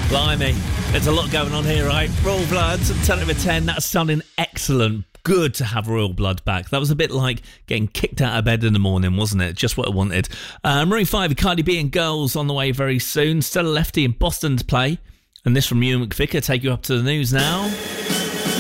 Blimey, there's a lot going on here, right? Royal Blood, 10 over 10, that's sounding excellent. Good to have Royal Blood back. That was a bit like getting kicked out of bed in the morning, wasn't it? Just what I wanted. Maroon 5, Cardi B and Girls on the way very soon. Stella Lefty in Boston to play. And this from Ewan McVicker, take you up to the news now.